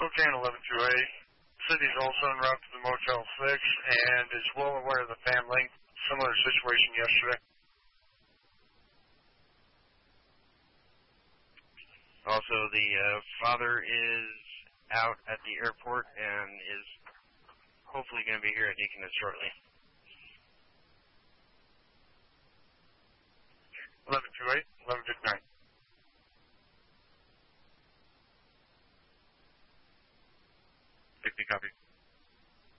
Spokane 1128. City's also en route to the Motel 6 and is well aware of the family. Similar situation yesterday. Also, the father is out at the airport and is hopefully going to be here at Deaconess shortly.